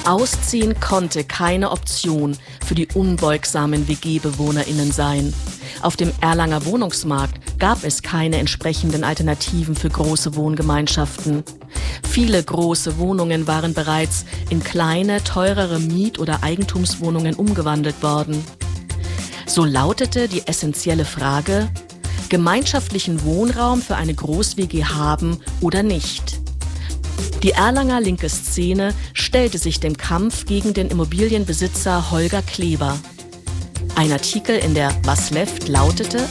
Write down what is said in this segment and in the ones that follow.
Ausziehen konnte keine Option für die unbeugsamen WG-BewohnerInnen sein. Auf dem Erlanger Wohnungsmarkt gab es keine entsprechenden Alternativen für große Wohngemeinschaften. Viele große Wohnungen waren bereits in kleine, teurere Miet- oder Eigentumswohnungen umgewandelt worden. So lautete die essentielle Frage: gemeinschaftlichen Wohnraum für eine Groß-WG haben oder nicht? Die Erlanger linke Szene stellte sich dem Kampf gegen den Immobilienbesitzer Holger Kleber. Ein Artikel in der Was Left lautete: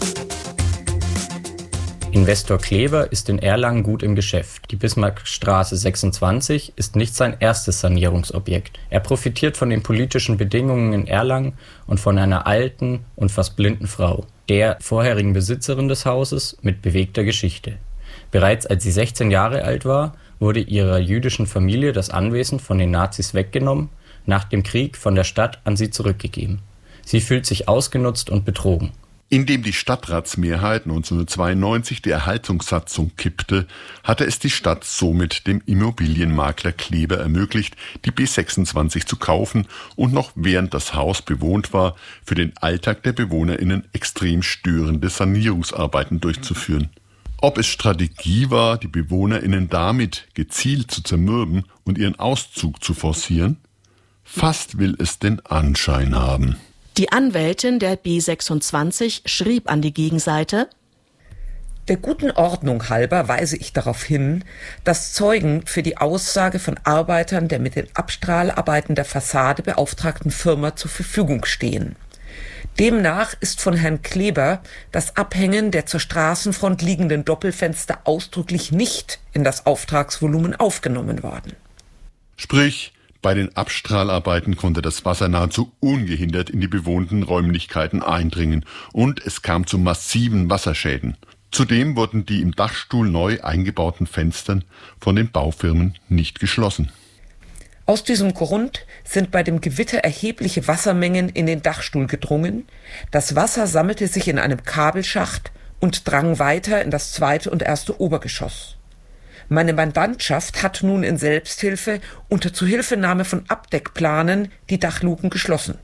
Investor Kleber ist in Erlangen gut im Geschäft. Die Bismarckstraße 26 ist nicht sein erstes Sanierungsobjekt. Er profitiert von den politischen Bedingungen in Erlangen und von einer alten und fast blinden Frau, der vorherigen Besitzerin des Hauses mit bewegter Geschichte. Bereits als sie 16 Jahre alt war, wurde ihrer jüdischen Familie das Anwesen von den Nazis weggenommen, nach dem Krieg von der Stadt an sie zurückgegeben. Sie fühlt sich ausgenutzt und betrogen. Indem die Stadtratsmehrheit 1992 die Erhaltungssatzung kippte, hatte es die Stadt somit dem Immobilienmakler Kleber ermöglicht, die B26 zu kaufen und noch während das Haus bewohnt war, für den Alltag der BewohnerInnen extrem störende Sanierungsarbeiten durchzuführen. Ob es Strategie war, die BewohnerInnen damit gezielt zu zermürben und ihren Auszug zu forcieren? Fast will es den Anschein haben. Die Anwältin der B26 schrieb an die Gegenseite: Der guten Ordnung halber weise ich darauf hin, dass Zeugen für die Aussage von Arbeitern der mit den Abstrahlarbeiten der Fassade beauftragten Firma zur Verfügung stehen. Demnach ist von Herrn Kleber das Abhängen der zur Straßenfront liegenden Doppelfenster ausdrücklich nicht in das Auftragsvolumen aufgenommen worden. Sprich, bei den Abstrahlarbeiten konnte das Wasser nahezu ungehindert in die bewohnten Räumlichkeiten eindringen und es kam zu massiven Wasserschäden. Zudem wurden die im Dachstuhl neu eingebauten Fenstern von den Baufirmen nicht geschlossen. Aus diesem Grund sind bei dem Gewitter erhebliche Wassermengen in den Dachstuhl gedrungen. Das Wasser sammelte sich in einem Kabelschacht und drang weiter in das zweite und erste Obergeschoss. Meine Mandantschaft hat nun in Selbsthilfe unter Zuhilfenahme von Abdeckplanen die Dachluken geschlossen.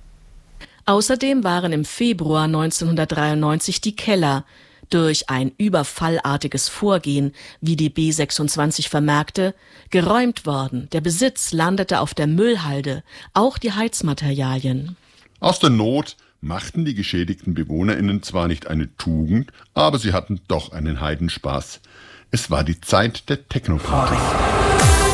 Außerdem waren im Februar 1993 die Keller durch ein überfallartiges Vorgehen, wie die B26 vermerkte, geräumt worden. Der Besitz landete auf der Müllhalde, auch die Heizmaterialien. Aus der Not machten die geschädigten BewohnerInnen zwar nicht eine Tugend, aber sie hatten doch einen Heidenspaß. Es war die Zeit der Technoparty.